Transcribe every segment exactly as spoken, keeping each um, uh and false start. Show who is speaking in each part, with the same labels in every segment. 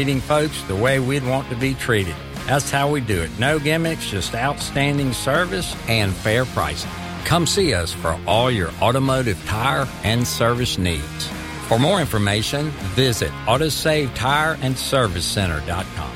Speaker 1: treating folks the way we'd want to be treated. That's how we do it. No gimmicks, just outstanding service and fair pricing. Come see us for all your automotive tire and service needs. For more information, visit autosave tire and service center dot com.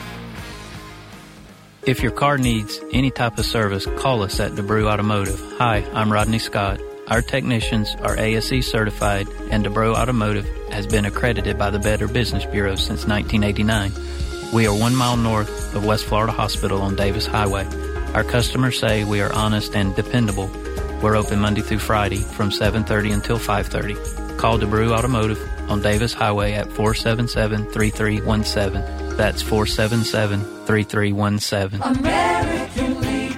Speaker 2: If your car needs any type of service, call us at DeBrew Automotive. Hi, I'm Rodney Scott. Our technicians are A S E certified, and DeBrew Automotive has been accredited by the Better Business Bureau since nineteen eighty-nine. We are one mile north of West Florida Hospital on Davis Highway. Our customers say we are honest and dependable. We're open Monday through Friday from seven thirty until five thirty. Call DeBrew Automotive on Davis Highway at four seven seven, three three one seven. That's four seven seven, three three one seven.
Speaker 3: American Leak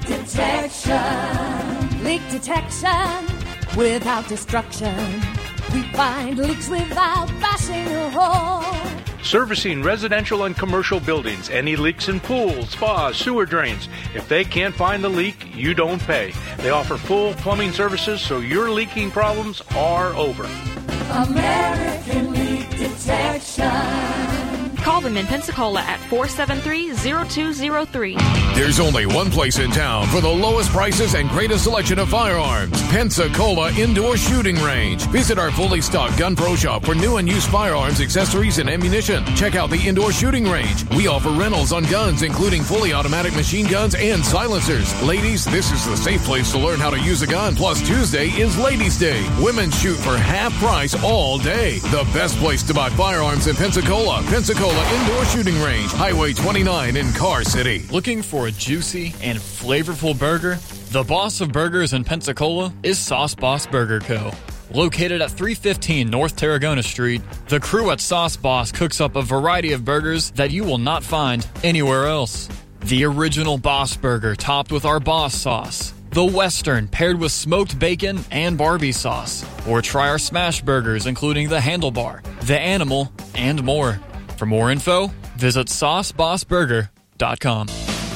Speaker 3: Detection. Leak detection without destruction. We find leaks without bashing a hole.
Speaker 4: Servicing residential and commercial buildings. Any leaks in pools, spas, sewer drains. If they can't find the leak, you don't pay. They offer full plumbing services, so your leaking problems are over.
Speaker 3: American Leak Detection.
Speaker 5: Call them in Pensacola at four seven three, zero two zero three.
Speaker 6: There's only one place in town for the lowest prices and greatest selection of firearms. Pensacola Indoor Shooting Range. Visit our fully stocked Gun Pro Shop for new and used firearms, accessories, and ammunition. Check out the Indoor Shooting Range. We offer rentals on guns, including fully automatic machine guns and silencers. Ladies, this is the safe place to learn how to use a gun. Plus, Tuesday is Ladies' Day. Women shoot for half price all day. The best place to buy firearms in Pensacola. Pensacola Indoor Shooting Range, Highway twenty-nine in Car City.
Speaker 7: Looking for a juicy and flavorful burger? The boss of burgers in Pensacola is Sauce Boss Burger Co. Located at three fifteen North Tarragona Street, the crew at Sauce Boss cooks up a variety of burgers that you will not find anywhere else. The original Boss Burger topped with our Boss sauce. The Western paired with smoked bacon and Barbie sauce. Or try our smash burgers including the Handlebar, the Animal, and more. For more info, visit sauce boss burger dot com.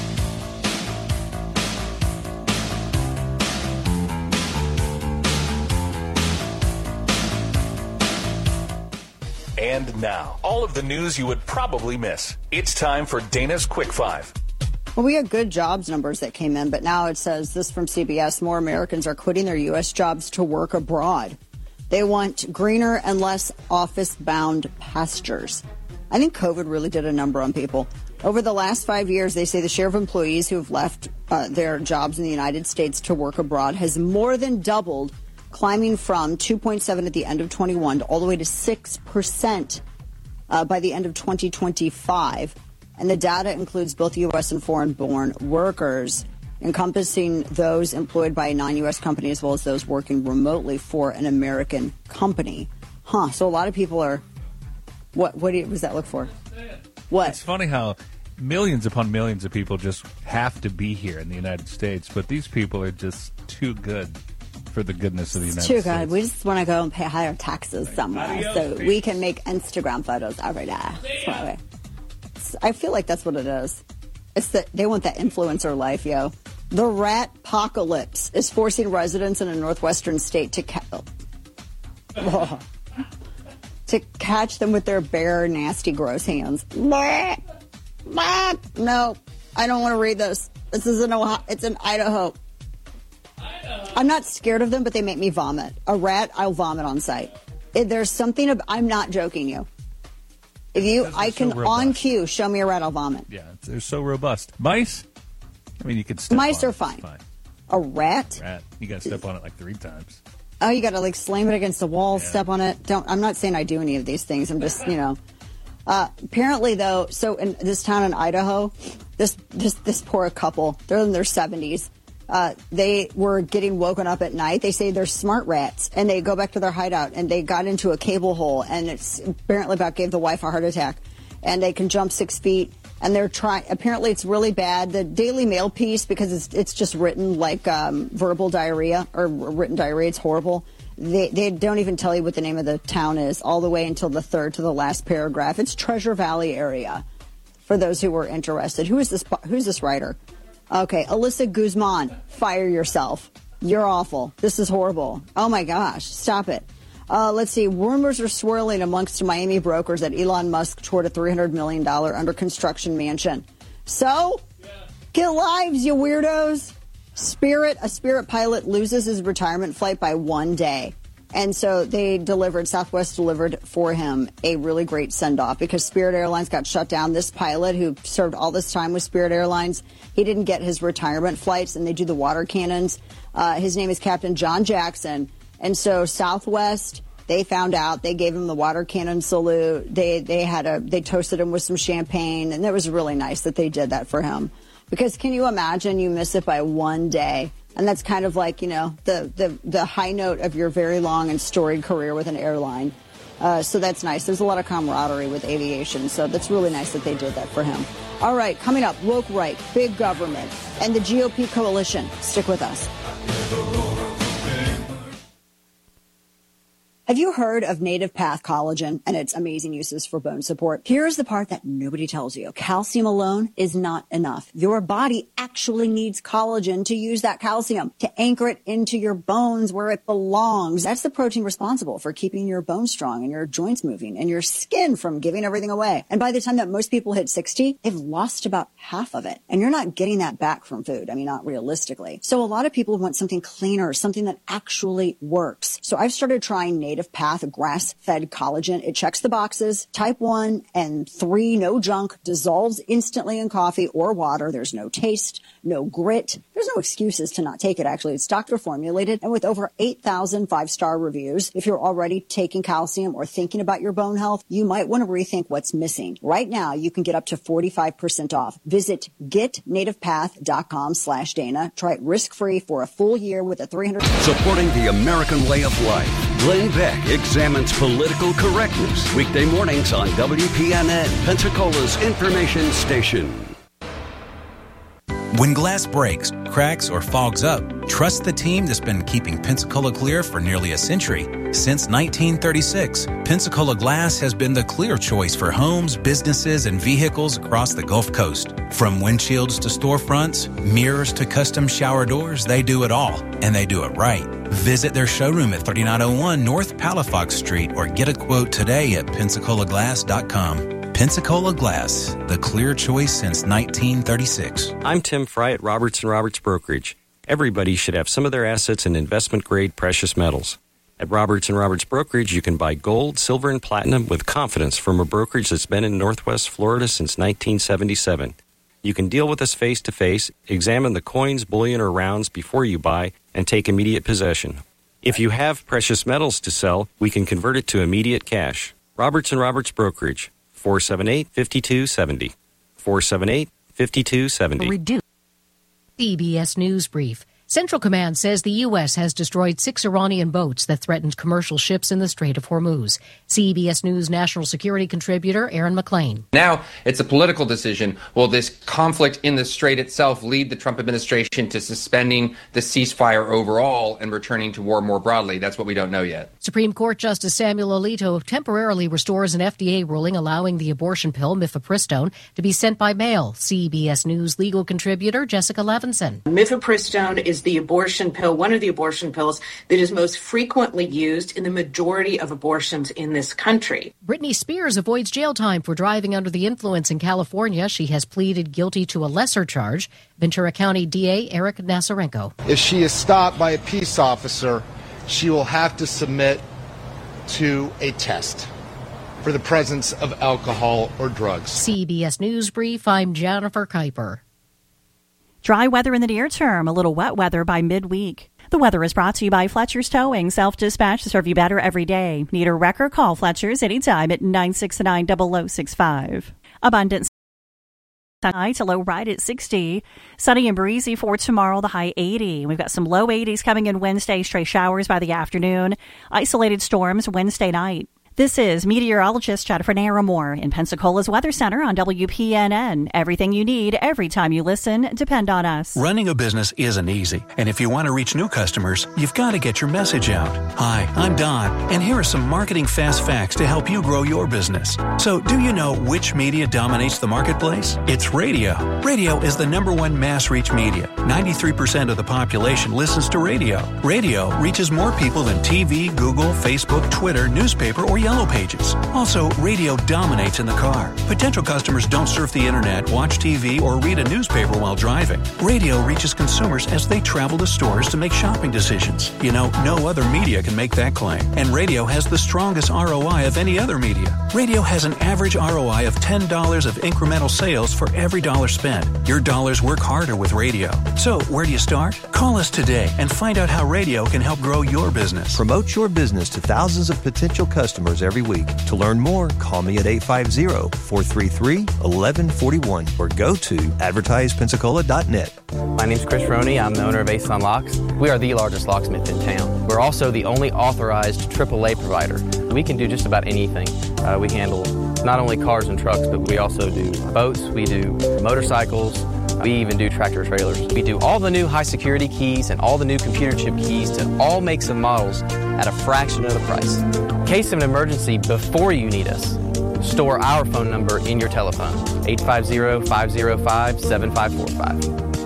Speaker 8: And now, all of the news you would probably miss. It's time for Dana's Quick Five.
Speaker 9: Well, we had good jobs numbers that came in, but now it says, this from C B S, more Americans are quitting their U S jobs to work abroad. They want greener and less office-bound pastures. I think COVID really did a number on people. Over the last five years, they say the share of employees who have left uh, their jobs in the United States to work abroad has more than doubled, climbing from two point seven at the end of twenty-one to all the way to six percent uh, by the end of twenty twenty-five. And the data includes both U S and foreign-born workers, encompassing those employed by a non-U S company as well as those working remotely for an American company. Huh, so a lot of people are... What what, do you, what does that look for? What?
Speaker 10: It's funny how millions upon millions of people just have to be here in the United States, but these people are just too good for the goodness of the United
Speaker 9: States.
Speaker 10: Too
Speaker 9: good. We just want to go and pay higher taxes somewhere so we can make Instagram photos every day. That's what I, I feel like that's what it is. It's that they want that influencer life, yo. The rat apocalypse is forcing residents in a northwestern state to ca- oh. to catch them with their bare, nasty, gross hands. Blah, blah. No, I don't want to read this. This is in Ohio. It's in Idaho. Idaho. I'm not scared of them, but they make me vomit. A rat, I'll vomit on sight. If there's something, ab- I'm not joking you. If you, I can, so on cue, show me a rat, I'll vomit.
Speaker 10: Yeah, they're so robust. Mice? I mean, you can step
Speaker 9: Mice
Speaker 10: on
Speaker 9: are
Speaker 10: it.
Speaker 9: fine.
Speaker 10: fine.
Speaker 9: A rat?
Speaker 10: Rat. You got to step on it like three times.
Speaker 9: Oh, you got to like slam it against the wall, yeah. Step on it. Don't. I'm not saying I do any of these things. I'm just, you know. Uh, apparently, though, so in this town in Idaho, this this this poor couple, they're in their seventies. Uh, they were getting woken up at night. They say they're smart rats, and they go back to their hideout, and they got into a cable hole, and it's apparently about gave the wife a heart attack, and they can jump six feet. And they're trying, apparently it's really bad. The Daily Mail piece, because it's it's just written like um, verbal diarrhea or written diarrhea, it's horrible. They they don't even tell you what the name of the town is all the way until the third to the last paragraph. It's Treasure Valley area, for those who were interested. Who is this, who's this writer? Okay, Alyssa Guzman, fire yourself. You're awful. This is horrible. Oh my gosh, stop it. Uh, let's see. Rumors are swirling amongst Miami brokers that Elon Musk toured a three hundred million dollars under construction mansion. So, get lives, you weirdos. Spirit, a Spirit pilot loses his retirement flight by one day. And so they delivered, Southwest delivered for him a really great send-off because Spirit Airlines got shut down. This pilot who served all this time with Spirit Airlines, he didn't get his retirement flights, and they do the water cannons. Uh, his name is Captain John Jackson. And so Southwest, they found out, they gave him the water cannon salute. They they had a they toasted him with some champagne, and it was really nice that they did that for him. Because can you imagine you miss it by one day? And that's kind of like, you know, the, the, the high note of your very long and storied career with an airline. Uh, so that's nice. There's a lot of camaraderie with aviation. So that's really nice that they did that for him. All right, coming up, woke right, big government, and the G O P coalition. Stick with us. Have you heard of Native Path Collagen and its amazing uses for bone support? Here's the part that nobody tells you. Calcium alone is not enough. Your body actually needs collagen to use that calcium, to anchor it into your bones where it belongs. That's the protein responsible for keeping your bones strong and your joints moving and your skin from giving everything away. And by the time that most people hit sixty, they've lost about half of it. And you're not getting that back from food. I mean, not realistically. So a lot of people want something cleaner, something that actually works. So I've started trying Native Path grass-fed collagen. It checks the boxes. Type one and three, no junk, dissolves instantly in coffee or water. There's no taste, no grit. There's no excuses to not take it, actually. It's doctor formulated and with over eight thousand five-star reviews. If you're already taking calcium or thinking about your bone health, you might want to rethink what's missing. Right now, you can get up to forty-five percent off. Visit getnativepath.com slash Dana. Try it risk-free for a full year with a three hundred...
Speaker 11: Supporting the American way of life. Glenn Beck examines political correctness. Weekday mornings on W P N N, Pensacola's information station.
Speaker 12: When glass breaks, cracks, or fogs up, trust the team that's been keeping Pensacola clear for nearly a century. Since nineteen thirty-six, Pensacola Glass has been the clear choice for homes, businesses, and vehicles across the Gulf Coast. From windshields to storefronts, mirrors to custom shower doors, they do it all, and they do it right. Visit their showroom at thirty-nine oh one North Palafox Street or get a quote today at pensacola glass dot com. Pensacola Glass, the clear choice since nineteen thirty-six.
Speaker 13: I'm Tim Fry at Roberts and Roberts Brokerage. Everybody should have some of their assets in investment-grade precious metals. At Roberts and Roberts Brokerage, you can buy gold, silver, and platinum with confidence from a brokerage that's been in Northwest Florida since nineteen seventy-seven. You can deal with us face-to-face, examine the coins, bullion, or rounds before you buy, and take immediate possession. If you have precious metals to sell, we can convert it to immediate cash. Roberts and Roberts Brokerage, four seven eight, five two seven zero. four seven eight, five two seven zero.
Speaker 14: Reduce. C B S News Brief. Central Command says the U S has destroyed six Iranian boats that threatened commercial ships in the Strait of Hormuz. C B S News national security contributor Aaron McLean.
Speaker 15: Now it's a political decision. Will this conflict in the Strait itself lead the Trump administration to suspending the ceasefire overall and returning to war more broadly? That's what we don't know yet.
Speaker 14: Supreme Court Justice Samuel Alito temporarily restores an F D A ruling allowing the abortion pill mifepristone to be sent by mail. C B S News legal contributor Jessica Levinson.
Speaker 16: Mifepristone is the abortion pill, one of the abortion pills that is most frequently used in the majority of abortions in this country.
Speaker 14: Britney Spears avoids jail time for driving under the influence in California. She has pleaded guilty to a lesser charge. Ventura County D A Eric Nasarenko.
Speaker 17: If she is stopped by a peace officer, she will have to submit to a test for the presence of alcohol or drugs.
Speaker 14: C B S News Brief, I'm Jennifer Kuiper.
Speaker 18: Dry weather in the near term, a little wet weather by midweek. The weather is brought to you by Fletcher's Towing, self-dispatch to serve you better every day. Need a wrecker? Call Fletcher's anytime at nine six nine, zero zero six five. Abundance tonight, a low right at sixty. Sunny and breezy for tomorrow, the high eighty. We've got some low eighties coming in Wednesday, stray showers by the afternoon. Isolated storms Wednesday night. This is meteorologist Jennifer Naramore in Pensacola's Weather Center on W P N N. Everything you need every time you listen. Depend on us.
Speaker 12: Running a business isn't easy, and if you want to reach new customers, you've got to get your message out. Hi, I'm Don, and here are some marketing fast facts to help you grow your business. So, do you know which media dominates the marketplace? It's radio. Radio is the number one mass reach media. ninety-three percent of the population listens to radio. Radio reaches more people than T V, Google, Facebook, Twitter, newspaper, or Yellow Pages. Also, radio dominates in the car. Potential customers don't surf the internet, watch T V, or read a newspaper while driving. Radio reaches consumers as they travel to stores to make shopping decisions. You know, no other media can make that claim. And radio has the strongest R O I of any other media. Radio has an average R O I of ten dollars of incremental sales for every dollar spent. Your dollars work harder with radio. So, where do you start? Call us today and find out how radio can help grow your business.
Speaker 19: Promote your business to thousands of potential customers every week. To learn more, call me at eight five zero, four three three, one one four one or go to advertise pensacola dot net.
Speaker 20: My name's Chris Roney. I'm the owner of Ace-On Locks. We are the largest locksmith in town. We're also the only authorized triple A provider. We can do just about anything. Uh, we handle not only cars and trucks, but we also do boats, we do motorcycles, we even do tractor trailers. We do all the new high security keys and all the new computer chip keys to all makes and models at a fraction of the price. In case of an emergency before you need us, store our phone number in your telephone, eight five zero, five zero five, seven five four five.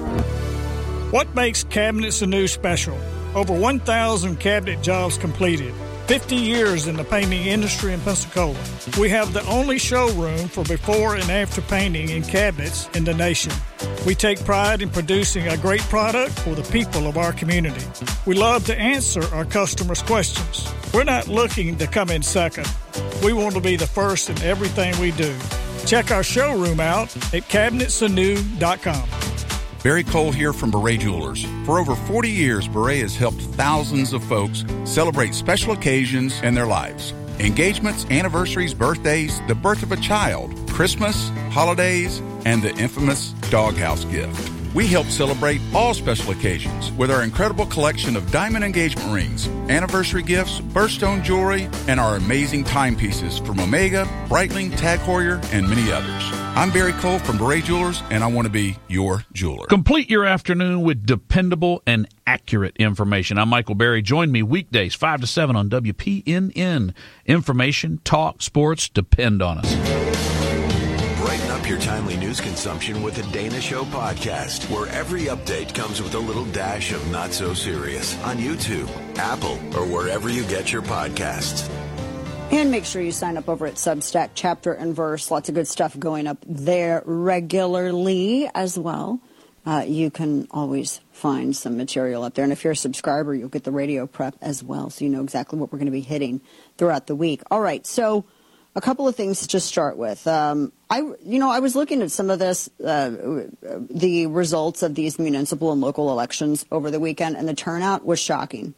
Speaker 21: What makes Cabinets Anew special? Over one thousand cabinet jobs completed. fifty years in the painting industry in Pensacola. We have the only showroom for before and after painting in cabinets in the nation. We take pride in producing a great product for the people of our community. We love to answer our customers' questions. We're not looking to come in second. We want to be the first in everything we do. Check our showroom out at cabinets anew dot com.
Speaker 22: Barry Cole here from Beret Jewelers. For over forty years, Beret has helped thousands of folks celebrate special occasions in their lives. Engagements, anniversaries, birthdays, the birth of a child, Christmas, holidays, and the infamous doghouse gift. We help celebrate all special occasions with our incredible collection of diamond engagement rings, anniversary gifts, birthstone jewelry, and our amazing timepieces from Omega, Breitling, Tag Heuer, and many others. I'm Barry Cole from Beret Jewelers, and I want to be your jeweler.
Speaker 23: Complete your afternoon with dependable and accurate information. I'm Michael Berry. Join me weekdays, five to seven on W P N N. Information, talk, sports, depend on us.
Speaker 24: Brighten up your timely news consumption with the Dana Show podcast, where every update comes with a little dash of not so serious on YouTube, Apple, or wherever you get your podcasts.
Speaker 9: And make sure you sign up over at Substack, Chapter and Verse. Lots of good stuff going up there regularly as well. Uh, you can always find some material up there. And if you're a subscriber, you'll get the radio prep as well, so you know exactly what we're going to be hitting throughout the week. All right, so a couple of things to just start with. Um, I, you know, I was looking at some of this, uh, the results of these municipal and local elections over the weekend, and the turnout was shocking.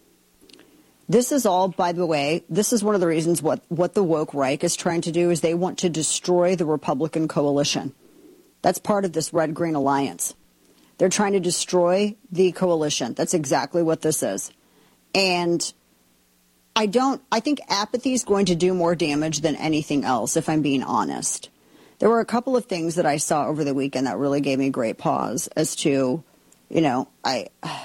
Speaker 9: This is all, by the way, this is one of the reasons what, what the woke Reich is trying to do is they want to destroy the Republican coalition. That's part of this red-green alliance. They're trying to destroy the coalition. That's exactly what this is. And I don't, I think apathy is going to do more damage than anything else, if I'm being honest. There were a couple of things that I saw over the weekend that really gave me great pause as to, you know, I,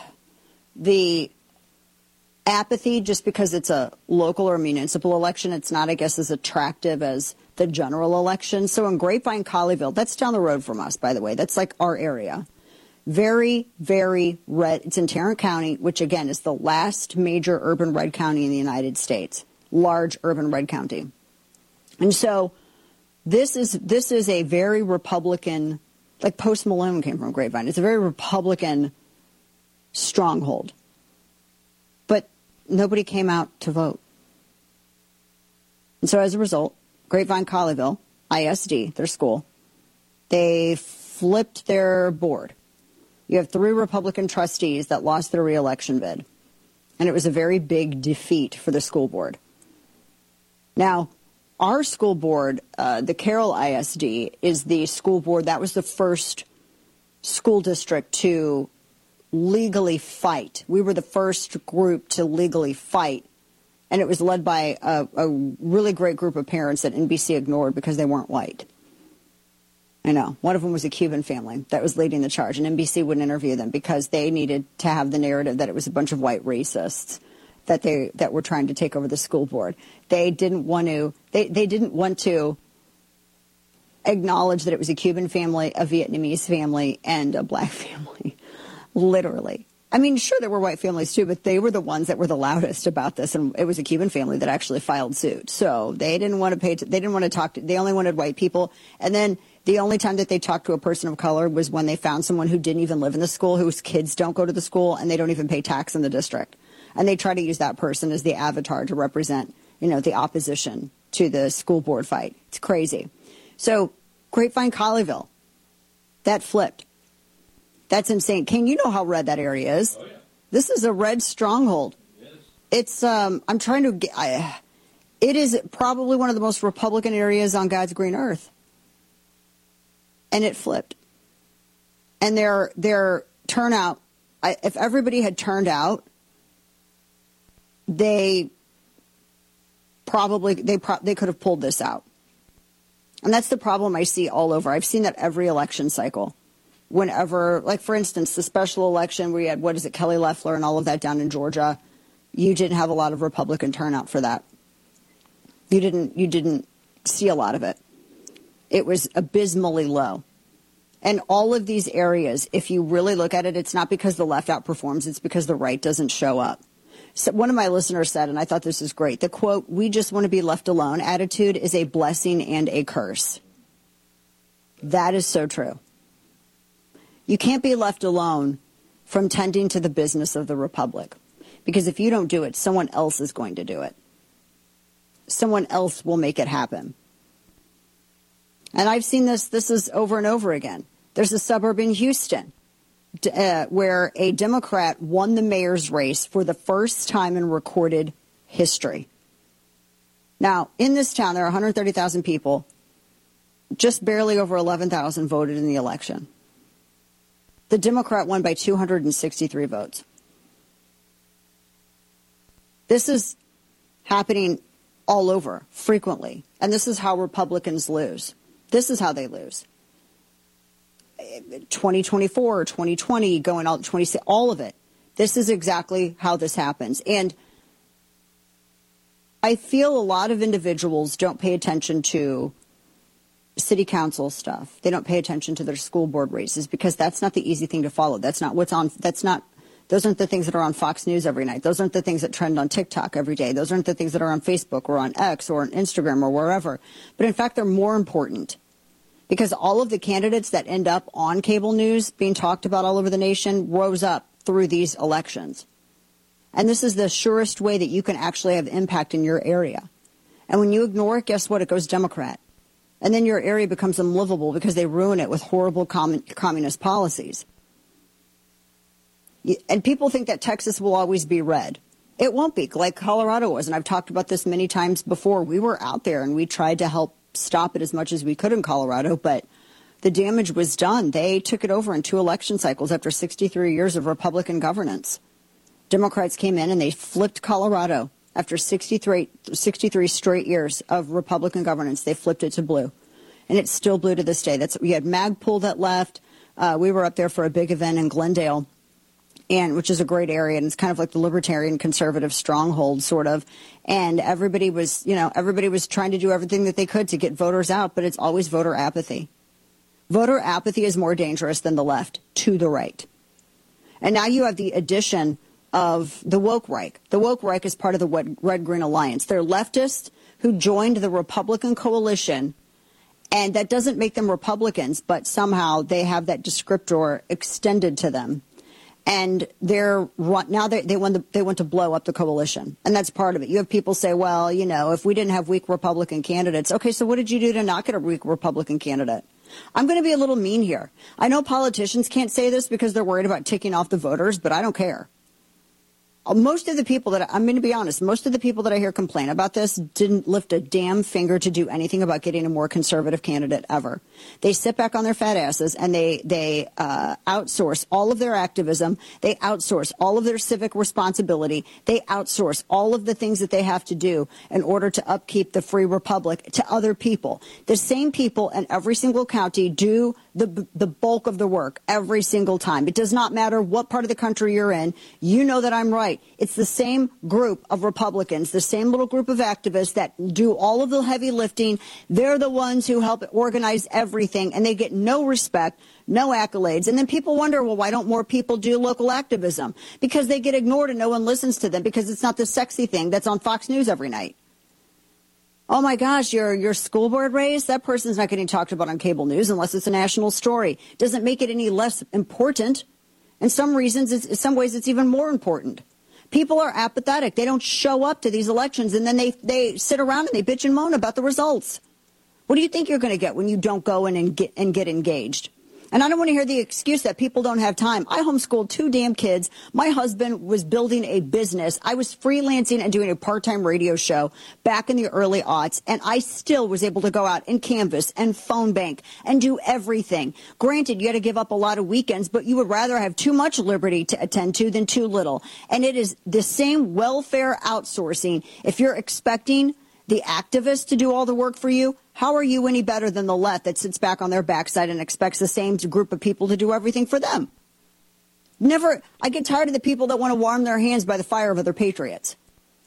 Speaker 9: the apathy, just because it's a local or municipal election, it's not, I guess, as attractive as the general election. So in Grapevine, Colleyville, that's down the road from us, by the way. That's like our area. Very, very red. It's in Tarrant County, which, again, is the last major urban red county in the United States. Large urban red county. And so this is this is a very Republican, like Post Malone came from Grapevine. It's a very Republican stronghold. But nobody came out to vote. And so as a result, Grapevine, Colleyville, I S D, their school, they flipped their board. You have three Republican trustees that lost their reelection bid. And it was a very big defeat for the school board. Now, our school board, uh, the Carroll I S D, is the school board. That was the first school district to legally fight. We were the first group to legally fight And it was led by a, a really great group of parents that N B C ignored because they weren't white. I know. One of them was a Cuban family that was leading the charge, and N B C wouldn't interview them because they needed to have the narrative that it was a bunch of white racists that they that were trying to take over the school board. They didn't want to. They they didn't want to acknowledge that it was a Cuban family, a Vietnamese family, and a black family. Literally. I mean, sure, there were white families too, but they were the ones that were the loudest about this, and it was a Cuban family that actually filed suit. So they didn't want to pay. To, they didn't want to talk to. They only wanted white people, and then the only time that they talked to a person of color was when they found someone who didn't even live in the school, whose kids don't go to the school, and they don't even pay tax in the district, and they try to use that person as the avatar to represent, you know, the opposition to the school board fight. It's crazy. So Grapevine, Colleyville, that flipped. That's insane. King, you know how red that area is. Oh, yeah. This is a red stronghold. It is. It's, um, I'm trying to get, I, it is probably one of the most Republican areas on God's green earth. And it flipped. And their, their turnout, I, if everybody had turned out, they probably, they, pro- they could have pulled this out. And that's the problem I see all over. I've seen that every election cycle. Whenever, like, for instance, the special election where you had, what is it, Kelly Loeffler and all of that down in Georgia, you didn't have a lot of Republican turnout for that. You didn't, you didn't see a lot of it. It was abysmally low. And all of these areas, if you really look at it, it's not because the left outperforms, it's because the right doesn't show up. So one of my listeners said, and I thought this is great, the quote, "We just want to be left alone" attitude is a blessing and a curse. That is so true. You can't be left alone from tending to the business of the republic, because if you don't do it, someone else is going to do it. Someone else will make it happen. And I've seen this, this is over and over again. There's a suburb in Houston uh, where a Democrat won the mayor's race for the first time in recorded history. Now, in this town, there are one hundred thirty thousand people. Just barely over eleven thousand voted in the election. The Democrat won by two hundred sixty-three votes. This is happening all over, frequently. And this is how Republicans lose. This is how they lose. twenty twenty-four, twenty twenty, going all twenty, all of it. This is exactly how this happens. And I feel a lot of individuals don't pay attention to city council stuff. They don't pay attention to their school board races because that's not the easy thing to follow. That's not what's on, that's not, those aren't the things that are on Fox News every night. Those aren't the things that trend on TikTok every day. Those aren't the things that are on Facebook or on X or on Instagram or wherever. But in fact, they're more important because all of the candidates that end up on cable news being talked about all over the nation rose up through these elections. And this is the surest way that you can actually have impact in your area. And when you ignore it, guess what? It goes Democrat. And then your area becomes unlivable because they ruin it with horrible com- communist policies. And people think that Texas will always be red. It won't be, like Colorado was. And I've talked about this many times before. We were out there and we tried to help stop it as much as we could in Colorado, but the damage was done. They took it over in two election cycles after sixty-three years of Republican governance. Democrats came in and they flipped Colorado. After sixty-three, sixty-three straight years of Republican governance, they flipped it to blue. And it's still blue to this day. That's, we had Magpul that left. Uh, we were up there for a big event in Glendale, and which is a great area. And it's kind of like the libertarian conservative stronghold, sort of. And everybody was, you know, everybody was trying to do everything that they could to get voters out. But it's always voter apathy. Voter apathy is more dangerous than the left to the right. And now you have the addition of the woke Reich. The woke Reich is part of the Red-Green Alliance. They're leftists who joined the Republican coalition, and that doesn't make them Republicans, but somehow they have that descriptor extended to them. And they're now they they want to, they want to blow up the coalition, and that's part of it. You have people say, well, you know, if we didn't have weak Republican candidates, okay, so what did you do to not get a weak Republican candidate? I'm going to be a little mean here. I know politicians can't say this because they're worried about ticking off the voters, but I don't care. most of the people that, I'm going to be honest, most of the people that I hear complain about this didn't lift a damn finger to do anything about getting a more conservative candidate ever. They sit back on their fat asses and they, they uh, outsource all of their activism. They outsource all of their civic responsibility. They outsource all of the things that they have to do in order to upkeep the free republic to other people. The same people in every single county do the, the bulk of the work every single time. It does not matter what part of the country you're in. You know that I'm right. It's the same group of Republicans, the same little group of activists that do all of the heavy lifting. They're the ones who help organize everything, and they get no respect, no accolades. And then people wonder, well, why don't more people do local activism? Because they get ignored and no one listens to them because it's not the sexy thing that's on Fox News every night. Oh, my gosh, your your school board race, that person's not getting talked about on cable news unless it's a national story. Doesn't make it any less important. In some reasons, it's, in some ways, it's even more important. People are apathetic. They don't show up to these elections, and then they, they sit around and they bitch and moan about the results. What do you think you're going to get when you don't go in and get, and get engaged? And I don't want to hear the excuse that people don't have time. I homeschooled two damn kids. My husband was building a business. I was freelancing and doing a part-time radio show back in the early aughts, and I still was able to go out and canvass and phone bank and do everything. Granted, you had to give up a lot of weekends, but you would rather have too much liberty to attend to than too little. And it is the same welfare outsourcing. If you're expecting the activists to do all the work for you, how are you any better than the left that sits back on their backside and expects the same group of people to do everything for them? Never. I get tired of the people that want to warm their hands by the fire of other patriots.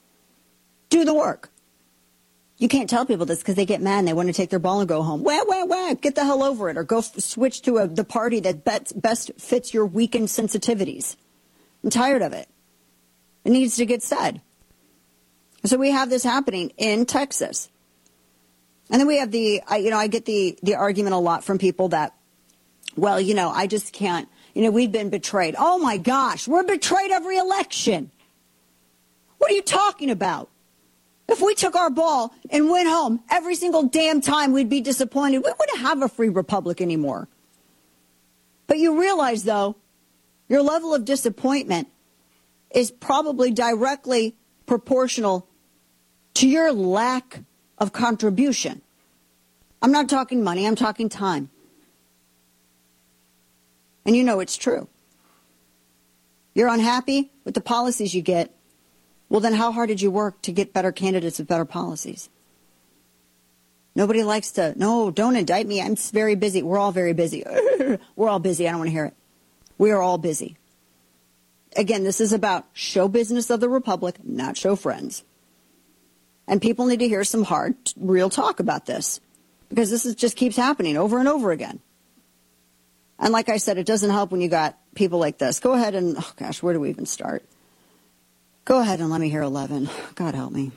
Speaker 9: Do the work. You can't tell people this because they get mad and they want to take their ball and go home. Wah, wah, wah. Get the hell over it, or go f- switch to a, the party that best, best fits your weakened sensitivities. I'm tired of it. It needs to get said. So we have this happening in Texas. And then we have the, I, you know, I get the, the argument a lot from people that, well, you know, I just can't, you know, we've been betrayed. Oh, my gosh, we're betrayed every election. What are you talking about? If we took our ball and went home every single damn time, we'd be disappointed. We wouldn't have a free republic anymore. But you realize, though, your level of disappointment is probably directly proportional to your lack of contribution. I'm not talking money, I'm talking time. And you know it's true. You're unhappy with the policies you get. Well, then how hard did you work to get better candidates with better policies? Nobody likes to, no, don't indict me. I'm very busy. We're all very busy. We're all busy. I don't want to hear it. We are all busy. Again, this is about show business of the Republic, not show friends. And people need to hear some hard, real talk about this, because this is, just keeps happening over and over again. And like I said, it doesn't help when you got people like this. Go ahead and, oh gosh, where do we even start? Go ahead and let me hear eleven. God help me.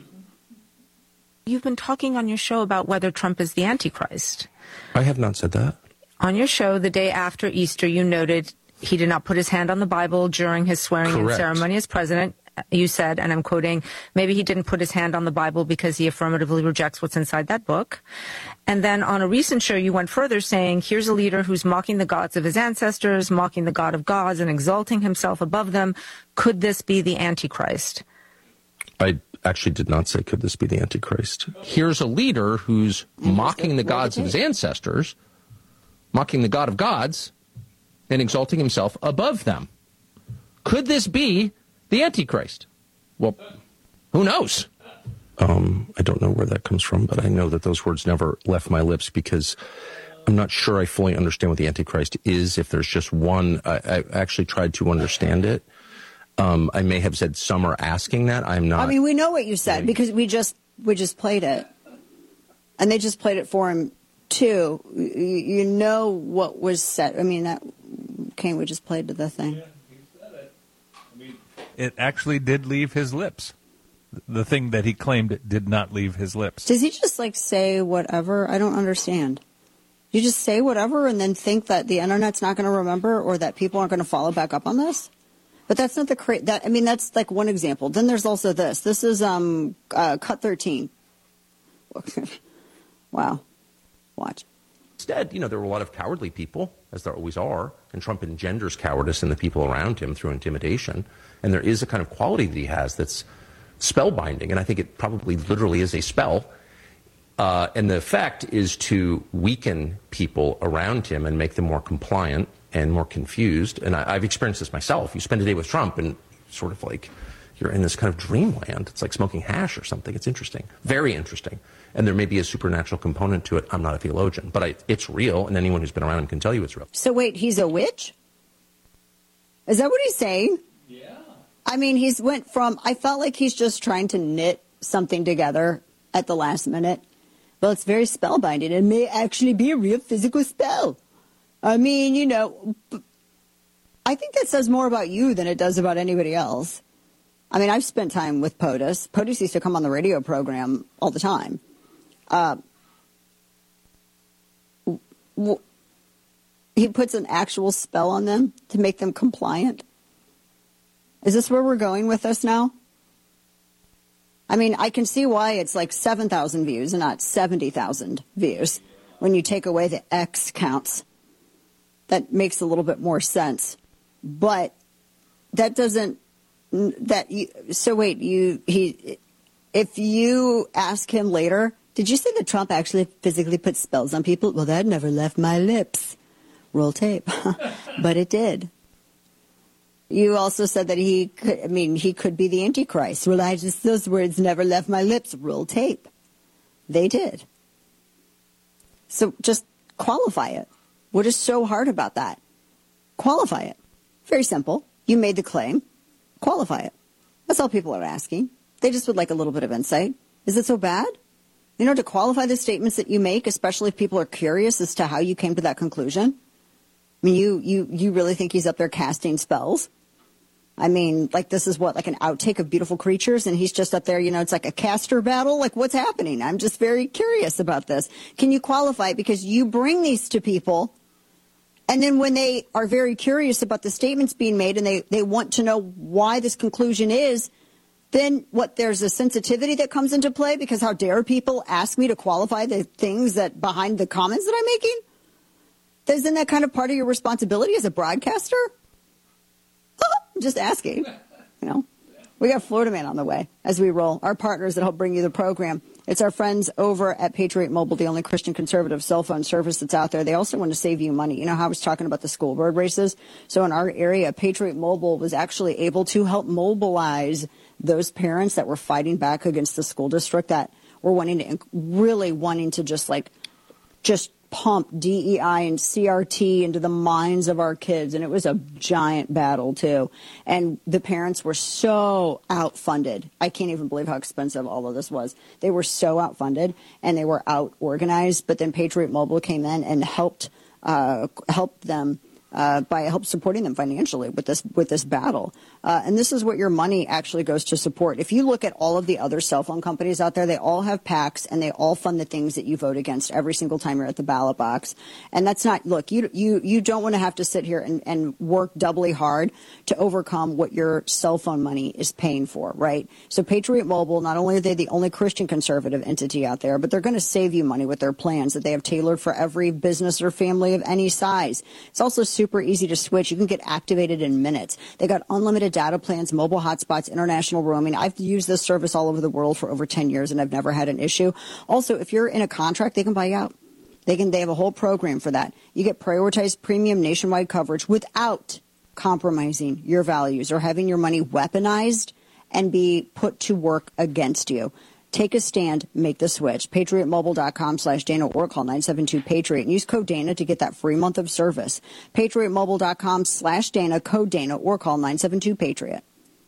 Speaker 1: You've been talking on your show about whether Trump is the Antichrist.
Speaker 2: I have not said that.
Speaker 1: On your show, the day after Easter, you noted he did not put his hand on the Bible during his swearing-in ceremony as president. You said, and I'm quoting, maybe he didn't put his hand on the Bible because he affirmatively rejects what's inside that book. And then on a recent show, you went further saying, here's a leader who's mocking the gods of his ancestors, mocking the God of gods, and exalting himself above them. Could this be the Antichrist?
Speaker 2: I actually did not say, could this be the Antichrist?
Speaker 3: Here's a leader who's mocking the gods of his ancestors, mocking the God of gods, and exalting himself above them. Could this be the Antichrist? Well, who knows?
Speaker 2: Um, I don't know where that comes from, but I know that those words never left my lips because I'm not sure I fully understand what the Antichrist is. If there's just one, I, I actually tried to understand it. Um, I may have said some are asking that. I'm not.
Speaker 9: I mean, we know what you said because we just we just played it, and they just played it for him too. You, you know what was said. I mean, that Kane we just played to the thing.
Speaker 10: Yeah, he said it. I mean, it actually did leave his lips. The thing that he claimed it did not leave his lips.
Speaker 9: Does he just like say whatever? I don't understand. You just say whatever and then think that the internet's not going to remember or that people aren't going to follow back up on this? But that's not the cra- that I mean that's like one example. Then there's also this. This is um uh, cut thirteen. Wow. Watch.
Speaker 2: Instead, you know, there were a lot of cowardly people, as there always are, and Trump engenders cowardice in the people around him through intimidation. And there is a kind of quality that he has that's spellbinding, and I think it probably literally is a spell. Uh, and the effect is to weaken people around him and make them more compliant and more confused. And I, I've experienced this myself. You spend a day with Trump and sort of like you're in this kind of dreamland. It's like smoking hash or something. It's interesting, very interesting. And there may be a supernatural component to it. I'm not a theologian, but I, it's real, and anyone who's been around can tell you it's real.
Speaker 9: So wait, he's a witch? Is that what he's saying? Yeah. I mean, he's went from, I felt like he's just trying to knit something together at the last minute. Well, it's very spellbinding. It may actually be a real physical spell. I mean, you know, I think that says more about you than it does about anybody else. I mean, I've spent time with POTUS. POTUS used to come on the radio program all the time. Uh, w- he puts an actual spell on them to make them compliant. Is this where we're going with this now? I mean, I can see why it's like seven thousand views and not seventy thousand views when you take away the X counts. That makes a little bit more sense. But that doesn't, that you, so wait, you, he, if you ask him later, did you say that Trump actually physically put spells on people? Well, that never left my lips. Roll tape. But it did. You also said that he could, I mean, he could be the Antichrist. Well, I just, those words never left my lips. Roll tape. They did. So just qualify it. What is so hard about that? Qualify it. Very simple. You made the claim. Qualify it. That's all people are asking. They just would like a little bit of insight. Is it so bad? You know, to qualify the statements that you make, especially if people are curious as to how you came to that conclusion. I mean, you, you, you really think he's up there casting spells? I mean, like this is what, like an outtake of Beautiful Creatures, and he's just up there, you know, it's like a caster battle? Like, what's happening? I'm just very curious about this. Can you qualify it? Because you bring these to people, and then when they are very curious about the statements being made and they, they want to know why this conclusion is, then what, there's a sensitivity that comes into play because how dare people ask me to qualify the things that behind the comments that I'm making? Isn't that kind of part of your responsibility as a broadcaster? I'm just asking, you know. We got Florida Man on the way as we roll. Our partners that help bring you the program. It's our friends over at Patriot Mobile, the only Christian conservative cell phone service that's out there. They also want to save you money. You know how I was talking about the school board races? So in our area, Patriot Mobile was actually able to help mobilize those parents that were fighting back against the school district that were wanting to, really wanting to just like, just pump D E I and C R T into the minds of our kids. And it was a giant battle, too. And the parents were so outfunded. I can't even believe how expensive all of this was. They were so outfunded and they were out organized. But then Patriot Mobile came in and helped uh, helped them uh, by help supporting them financially with this with this battle. Uh, and this is what your money actually goes to support. If you look at all of the other cell phone companies out there, they all have PACs and they all fund the things that you vote against every single time you're at the ballot box. And that's not, look, you you you don't want to have to sit here and, and work doubly hard to overcome what your cell phone money is paying for, right? So Patriot Mobile, not only are they the only Christian conservative entity out there, but they're going to save you money with their plans that they have tailored for every business or family of any size. It's also super easy to switch. You can get activated in minutes. They got unlimited data plans, mobile hotspots, international roaming. I've used this service all over the world for over ten years, and I've never had an issue. Also, if you're in a contract, they can buy you out. They can. They have a whole program for that. You get prioritized premium nationwide coverage without compromising your values or having your money weaponized and be put to work against you. Take a stand, make the switch. PatriotMobile.com slash Dana or call nine seven two Patriot and use code Dana to get that free month of service. PatriotMobile.com slash Dana, code Dana or call nine seven two Patriot.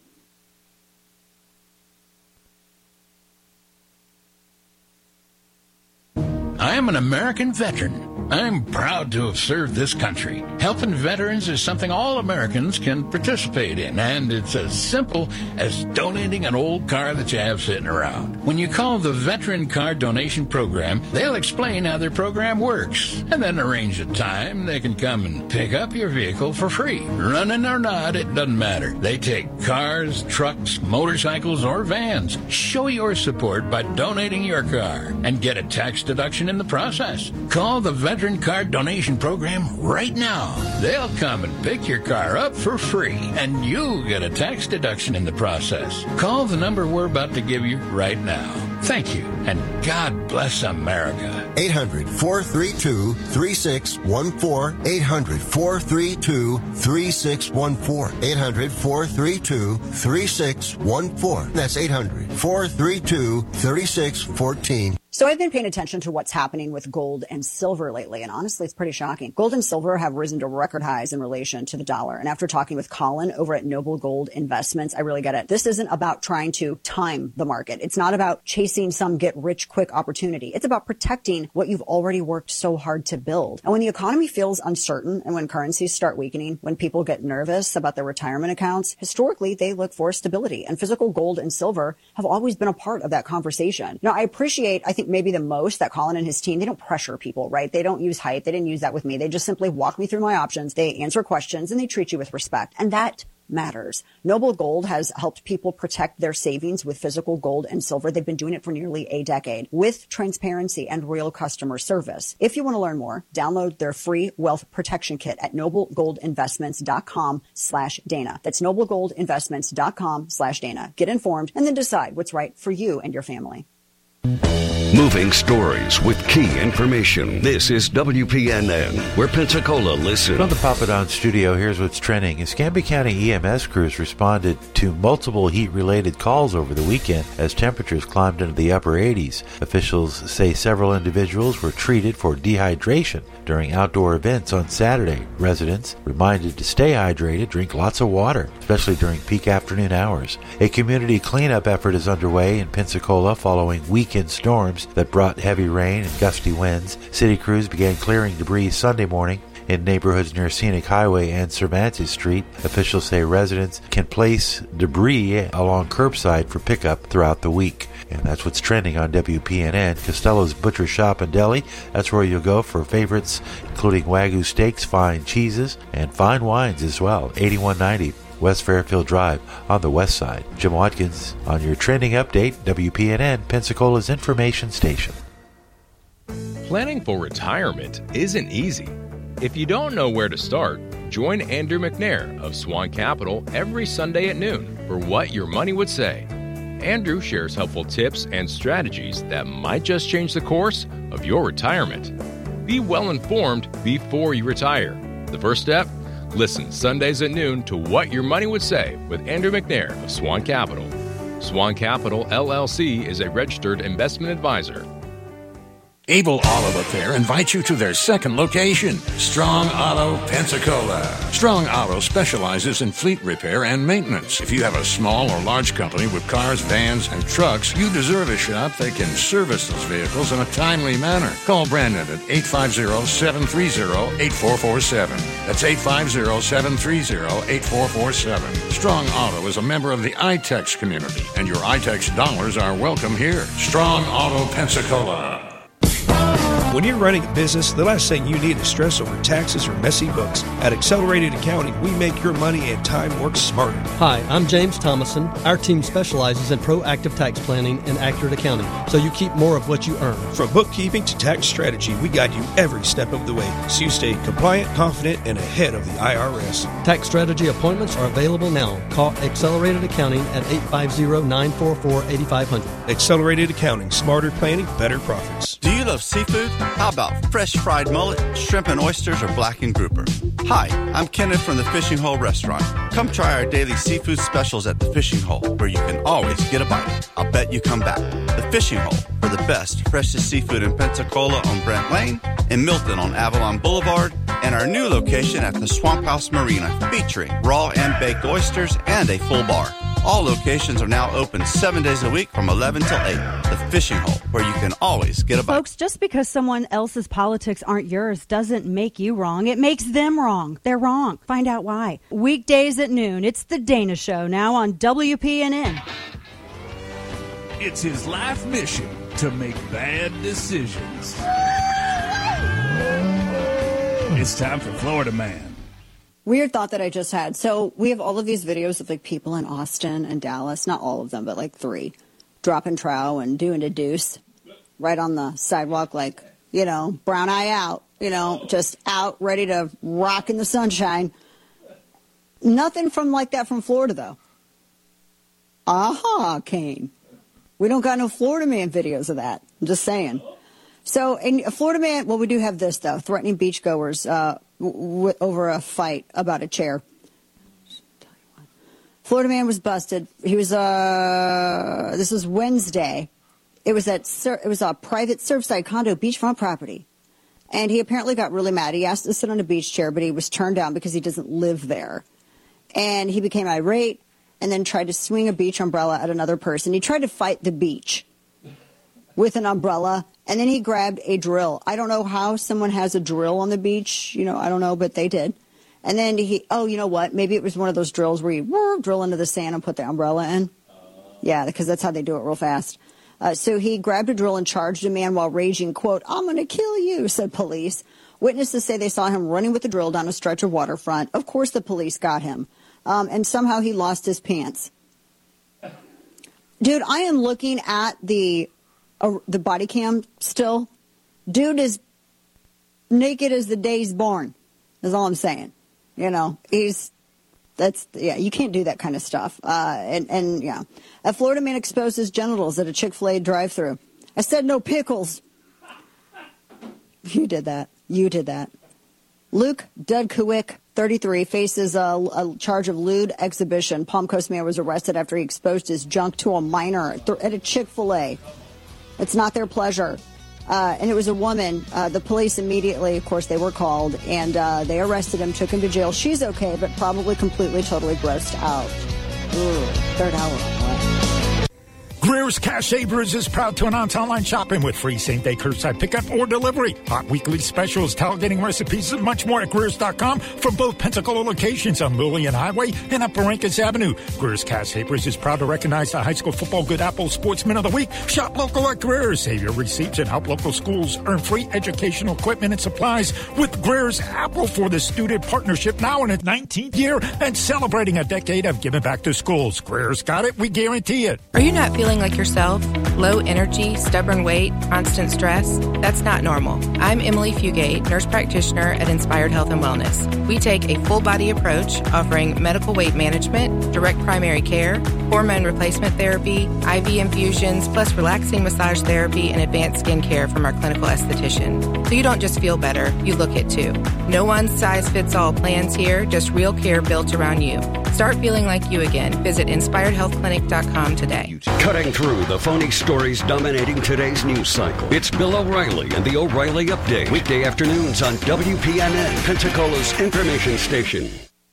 Speaker 4: I am an American veteran. I'm proud to have served this country. Helping veterans is something all Americans can participate in, and it's as simple as donating an old car that you have sitting around. When you call the Veteran Car Donation Program, they'll explain how their program works, and then arrange a time they can come and pick up your vehicle for free. Running or not, it doesn't matter. They take cars, trucks, motorcycles, or vans. Show your support by donating your car and get a tax deduction in the process. Call the Veteran Veteran Card Donation Program right now. They'll come and pick your car up for free, and you'll get a tax deduction in the process. Call the number we're about to give you right now. Thank you, and God bless America.
Speaker 5: eight hundred, four three two, three six one four. eight hundred, four three two, three six one four. eight hundred, four three two, three six one four. That's eight hundred, four three two, three six one four.
Speaker 9: So I've been paying attention to what's happening with gold and silver lately, and honestly, it's pretty shocking. Gold and silver have risen to record highs in relation to the dollar. And after talking with Colin over at Noble Gold Investments, I really get it. This isn't about trying to time the market. It's not about chasing some get-rich-quick opportunity. It's about protecting what you've already worked so hard to build. And when the economy feels uncertain and when currencies start weakening, when people get nervous about their retirement accounts, historically, they look for stability. And physical gold and silver have always been a part of that conversation. Now, I appreciate, I think, maybe the most that Colin and his team, they don't pressure people, right? They don't use hype. They didn't use that with me. They just simply walk me through my options. They answer questions and they treat you with respect. And that matters. Noble Gold has helped people protect their savings with physical gold and silver. They've been doing it for nearly a decade with transparency and real customer service. If you want to learn more, download their free wealth protection kit at noblegoldinvestments.com slash Dana. That's noblegoldinvestments.com slash Dana. Get informed and then decide what's right for you and your family.
Speaker 11: Moving stories with key information. This is W P N N, where Pensacola listens.
Speaker 6: From the Papa Don studio, here's what's trending. Escambia County E M S crews responded to multiple heat-related calls over the weekend as temperatures climbed into the upper eighties. Officials say several individuals were treated for dehydration during outdoor events on Saturday. Residents reminded to stay hydrated, drink lots of water, especially during peak afternoon hours. A community cleanup effort is underway in Pensacola following weekend storms that brought heavy rain and gusty winds. City crews began clearing debris Sunday morning in neighborhoods near Scenic Highway and Cervantes Street. Officials say residents can place debris along curbside for pickup throughout the week. And that's what's trending on W P N N. Costello's Butcher Shop and Deli. That's where you'll go for favorites, including Wagyu steaks, fine cheeses, and fine wines as well. eighty-one ninety West Fairfield Drive on the west side. Jim Watkins on your trending update, W P N N, Pensacola's information station.
Speaker 7: Planning for retirement isn't easy. If you don't know where to start, join Andrew McNair of Swan Capital every Sunday at noon for What Your Money Would Say. Andrew shares helpful tips and strategies that might just change the course of your retirement. Be well informed before you retire. The first step? Listen Sundays at noon to What Your Money Would Say with Andrew McNair of Swan Capital. Swan Capital, L L C is a registered investment advisor.
Speaker 4: Able Auto Repair invites you to their second location, Strong Auto Pensacola. Strong Auto specializes in fleet repair and maintenance. If you have a small or large company with cars, vans, and trucks, you deserve a shop that can service those vehicles in a timely manner. Call Brandon at eight five zero, seven three zero, eight four four seven. That's eight five zero, seven three zero, eight four four seven. Strong Auto is a member of the I TEX community, and your I TEX dollars are welcome here. Strong Auto Pensacola.
Speaker 8: When you're running a business, the last thing you need is stress over taxes or messy books. At Accelerated Accounting, we make your money and time work smarter.
Speaker 25: Hi, I'm James Thomason. Our team specializes in proactive tax planning and accurate accounting, so you keep more of what you earn.
Speaker 8: From bookkeeping to tax strategy, we guide you every step of the way, so you stay compliant, confident, and ahead of the I R S.
Speaker 25: Tax strategy appointments are available now. Call Accelerated Accounting at eight five zero, nine four four, eight five zero zero.
Speaker 8: Accelerated Accounting, smarter planning, better profits.
Speaker 26: Do you love seafood? How about fresh fried mullet, shrimp and oysters, or blackened grouper? Hi, I'm Kenneth from the Fishing Hole Restaurant. Come try our daily seafood specials at the Fishing Hole, where you can always get a bite. I'll bet you come back. The Fishing Hole, for the best, freshest seafood in Pensacola on Brent Lane, in Milton on Avalon Boulevard, and our new location at the Swamp House Marina, featuring raw and baked oysters and a full bar. All locations are now open seven days a week from eleven till eight. The Fishing Hole, where you can always get a bite.
Speaker 27: Folks, just because someone else's politics aren't yours doesn't make you wrong. It makes them wrong. They're wrong. Find out why. Weekdays at noon. It's The Dana Show, now on W P N N.
Speaker 23: It's his life mission to make bad decisions. It's time for Florida Man.
Speaker 9: Weird thought that I just had. So we have all of these videos of like people in Austin and Dallas, not all of them, but like three, dropping trow and doing a deuce right on the sidewalk, like, you know, brown eye out. you know, just out ready to rock in the sunshine. Nothing from like that from Florida, though. Aha, Kane. We don't got no Florida man videos of that. I'm just saying. So, in a Florida man, well, we do have this, though, threatening beachgoers uh, w- over a fight about a chair. Florida man was busted. He was, uh, this was Wednesday. It was at, it was a private Surfside condo beachfront property. And he apparently got really mad. He asked to sit on a beach chair, but he was turned down because he doesn't live there. And he became irate and then tried to swing a beach umbrella at another person. He tried to fight the beach with an umbrella, and then he grabbed a drill. I don't know how someone has a drill on the beach. You know, I don't know, but they did. And then he, oh, you know what? Maybe it was one of those drills where you whoa, drill into the sand and put the umbrella in. Yeah, because that's how they do it real fast. Uh, so he grabbed a drill and charged a man while raging, quote, "I'm going to kill you," said police. Witnesses say they saw him running with the drill down a stretch of waterfront. Of course the police got him. Um, and somehow he lost his pants. Dude, I am looking at the uh, the body cam still. Dude is naked as the day he's born, is all I'm saying. You know, he's, that's, yeah, you can't do that kind of stuff. Uh, and, and, yeah. A Florida man exposed his genitals at a Chick-fil-A drive-thru. I said no pickles. You did that. You did that. Luke Dudkowick, thirty-three, faces a, a charge of lewd exhibition. Palm Coast man was arrested after he exposed his junk to a minor at a Chick-fil-A. It's not their pleasure. Uh, and it was a woman. Uh, the police immediately, of course, they were called, and uh, they arrested him, took him to jail. She's okay, but probably completely, totally grossed out. Ooh, third hour.
Speaker 12: Greer's Cash Savers is proud to announce online shopping with free same-day curbside pickup or delivery. Hot weekly specials, tailgating recipes, and much more at Greer's dot com from both Pensacola locations on Lillian Highway and Upper Rancus Avenue. Greer's Cash Savers is proud to recognize the High School Football Good Apple Sportsman of the Week. Shop local at Greer's. Save your receipts and help local schools earn free educational equipment and supplies with Greer's Apple for the Student Partnership, now in its nineteenth year and celebrating a decade of giving back to schools. Greer's got it. We guarantee it.
Speaker 13: Are you not feeling like yourself? Low energy, stubborn weight, constant stress? That's not normal. I'm Emily Fugate, nurse practitioner at Inspired Health and Wellness. We take a full body approach offering medical weight management, direct primary care, hormone replacement therapy, I V infusions, plus relaxing massage therapy and advanced skin care from our clinical esthetician. So you don't just feel better, you look it too. No one size fits all plans here, just real care built around you. Start feeling like you again. Visit inspired health clinic dot com today.
Speaker 11: Cutting through the phony stories dominating today's news cycle. It's Bill O'Reilly and the O'Reilly Update. Weekday afternoons on W P N N, Pensacola's information station.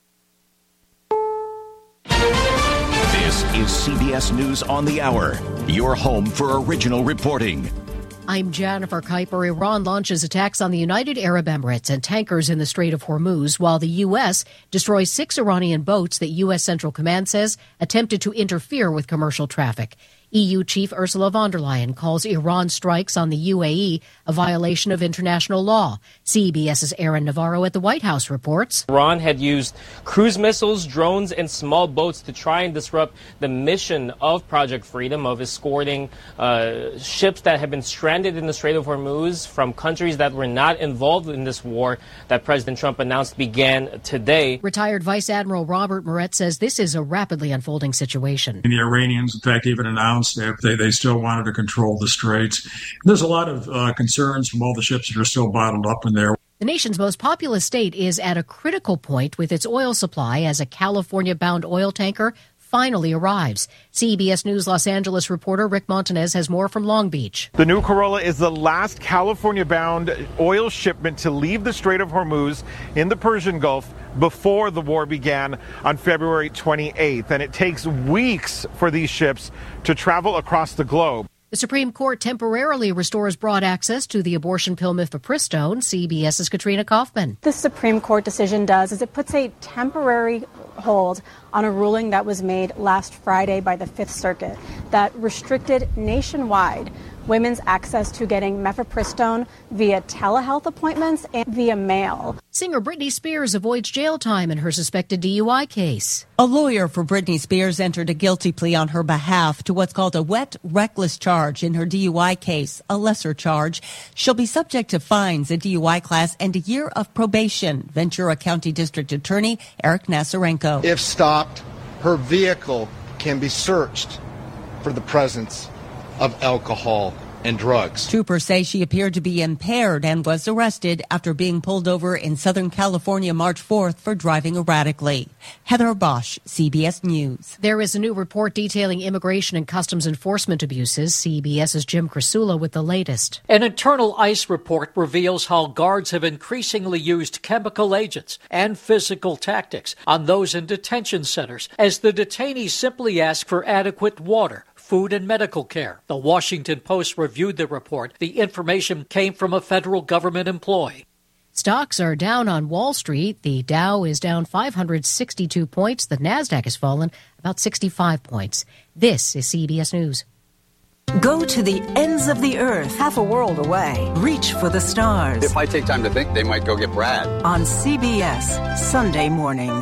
Speaker 14: This is C B S News on the Hour, your home for original reporting.
Speaker 15: I'm Jennifer Kuiper. Iran launches attacks on the United Arab Emirates and tankers in the Strait of Hormuz, while the U S destroys six Iranian boats that U S Central Command says attempted to interfere with commercial traffic. E U Chief Ursula von der Leyen calls Iran strikes on the U A E a violation of international law. CBS's Aaron Navarro at the White House reports.
Speaker 16: Iran had used cruise missiles, drones, and small boats to try and disrupt the mission of Project Freedom of escorting uh, ships that have been stranded in the Strait of Hormuz from countries that were not involved in this war that President Trump announced began today.
Speaker 15: Retired Vice Admiral Robert Moret says this is a rapidly unfolding situation.
Speaker 17: And the Iranians, in fact, even announced that they, they still wanted to control the straits. There's a lot of uh, concerns from all the ships that are still bottled up in there.
Speaker 15: The nation's most populous state is at a critical point with its oil supply as a California-bound oil tanker finally arrives. C B S News Los Angeles reporter Rick Montanez has more from Long Beach.
Speaker 18: The new Corolla is the last California-bound oil shipment to leave the Strait of Hormuz in the Persian Gulf before the war began on February twenty-eighth. And it takes weeks for these ships to travel across the globe.
Speaker 15: The Supreme Court temporarily restores broad access to the abortion pill mifepristone. CBS's Katrina Kaufman.
Speaker 28: The Supreme Court decision does is it puts a temporary hold on a ruling that was made last Friday by the Fifth Circuit that restricted nationwide women's access to getting mifepristone via telehealth appointments and via mail.
Speaker 15: Singer Britney Spears avoids jail time in her suspected D U I case.
Speaker 1: A lawyer for Britney Spears entered a guilty plea on her behalf to what's called a wet, reckless charge in her D U I case, a lesser charge. She'll be subject to fines, a D U I class, and a year of probation. Ventura County District Attorney Eric Nasarenko.
Speaker 3: If stopped, her vehicle can be searched for the presence of alcohol and drugs.
Speaker 1: Troopers say she appeared to be impaired and was arrested after being pulled over in Southern California March fourth for driving erratically. Heather Bosch, C B S News.
Speaker 15: There is a new report detailing immigration and customs enforcement abuses. CBS's Jim Crisula with the latest.
Speaker 10: An internal ICE report reveals how guards have increasingly used chemical agents and physical tactics on those in detention centers as the detainees simply ask for adequate water, food, and medical care. The Washington Post reviewed the report. The information came from a federal government employee.
Speaker 15: Stocks are down on Wall Street. The Dow is down five hundred sixty-two points. The Nasdaq has fallen about sixty-five points. This is C B S News.
Speaker 19: Go to the ends of the earth, half a world away. Reach for the stars.
Speaker 20: If I take time to think, they might go get Brad.
Speaker 19: On C B S, Sunday morning.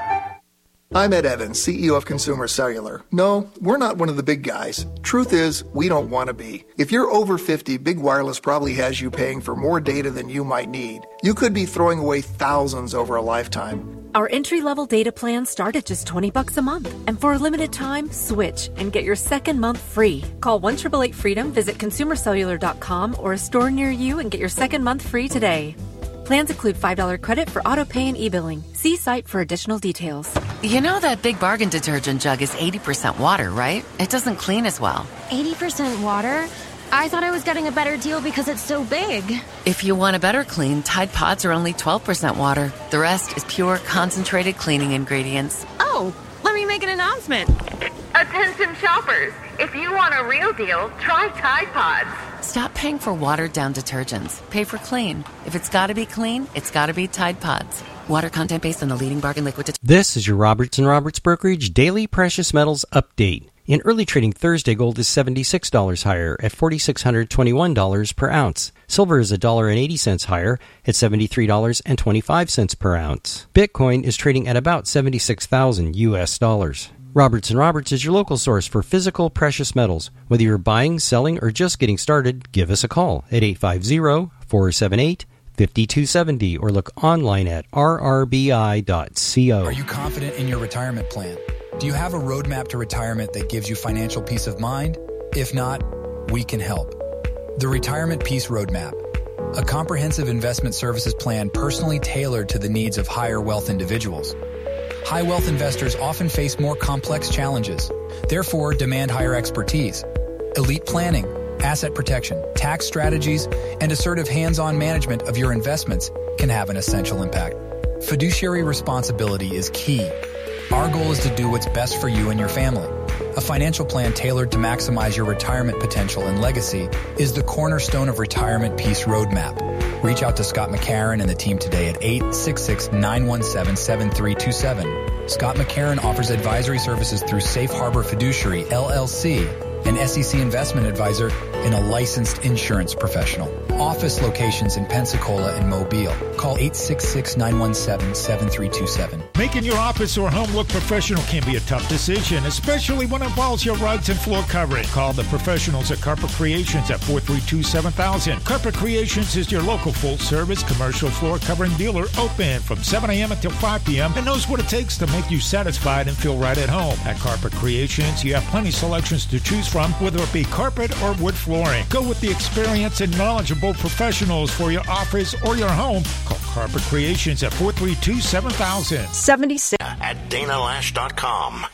Speaker 21: I'm Ed Evans, C E O of Consumer Cellular. No, we're not one of the big guys. Truth is, we don't want to be. If you're over fifty, Big Wireless probably has you paying for more data than you might need. You could be throwing away thousands over a lifetime.
Speaker 22: Our entry-level data plans start at just twenty bucks a month. And for a limited time, switch and get your second month free. Call one eight eight eight freedom, visit consumer cellular dot com or a store near you and get your second month free today. Plans include five dollars credit for auto pay and e-billing. See site for additional details.
Speaker 24: You know that Big Bargain detergent jug is eighty percent water, right? It doesn't clean as well.
Speaker 29: eighty percent water? I thought I was getting a better deal because it's so big.
Speaker 24: If you want a better clean, Tide Pods are only twelve percent water. The rest is pure, concentrated cleaning ingredients.
Speaker 29: Oh, let me make an announcement.
Speaker 30: Attention shoppers, if you want a real deal, try Tide Pods.
Speaker 24: Stop paying for watered-down detergents. Pay for clean. If it's got to be clean, it's got to be Tide Pods. Water content based on the leading bargain liquid detergent.
Speaker 31: This is your Roberts and Roberts Brokerage Daily Precious Metals Update. In early trading Thursday, gold is seventy-six dollars higher at four thousand six hundred twenty-one dollars per ounce. Silver is one dollar and eighty cents higher at seventy-three dollars and twenty-five cents per ounce. Bitcoin is trading at about seventy-six thousand U S dollars. Roberts and Roberts is your local source for physical precious metals. Whether you're buying, selling, or just getting started, give us a call at eight five zero, four seven eight, five two seven zero or look online at r r b i dot co.
Speaker 32: Are you confident in your retirement plan? Do you have a roadmap to retirement that gives you financial peace of mind? If not, we can help. The Retirement Peace Roadmap, a comprehensive investment services plan personally tailored to the needs of higher wealth individuals. High wealth investors often face more complex challenges, therefore demand higher expertise. Elite planning, asset protection, tax strategies, and assertive hands-on management of your investments can have an essential impact. Fiduciary responsibility is key. Our goal is to do what's best for you and your family. A financial plan tailored to maximize your retirement potential and legacy is the cornerstone of Retirement Peace Roadmap. Reach out to Scott McCarron and the team today at eight six six, nine one seven, seven three two seven. Scott McCarron offers advisory services through Safe Harbor Fiduciary, L L C, an S E C investment advisor and a licensed insurance professional. Office locations in Pensacola and Mobile. Call eight six six, nine one seven, seven three two seven.
Speaker 12: Making your office or home look professional can be a tough decision, especially when it involves your rugs and floor covering. Call the professionals at Carpet Creations at four three two, seven thousand. Carpet Creations is your local full-service commercial floor covering dealer, open from seven a.m. until five p.m. and knows what it takes to make you satisfied and feel right at home. At Carpet Creations, you have plenty of selections to choose from, whether it be carpet or wood flooring. Go with the experienced and knowledgeable professionals for your office or your home. Call Carpet Creations at four three two, seven thousand.
Speaker 33: seventy-six at dana lash dot com.